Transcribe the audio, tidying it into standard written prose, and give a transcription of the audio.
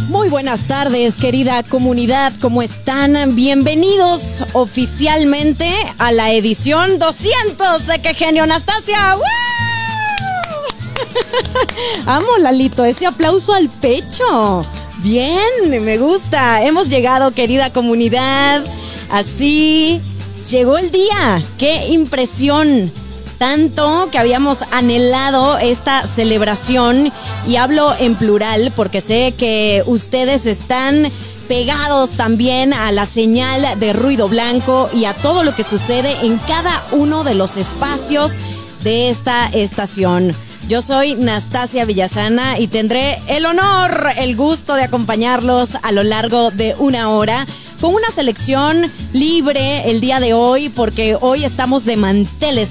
Muy buenas tardes, querida comunidad, ¿cómo están? Bienvenidos oficialmente a la edición 200 de ¡Qué genio, Anastasia! ¡Woo! Amo, Lalito, ese aplauso al pecho. Bien, me gusta. Hemos llegado, querida comunidad. Así llegó el día. ¡Qué impresión! Tanto que habíamos anhelado esta celebración, y hablo en plural porque sé que ustedes están pegados también a la señal de Ruido Blanco y a todo lo que sucede en cada uno de los espacios de esta estación. Yo soy Anastasia Villasana y tendré el honor, el gusto de acompañarlos a lo largo de una hora con una selección libre el día de hoy, porque hoy estamos de manteles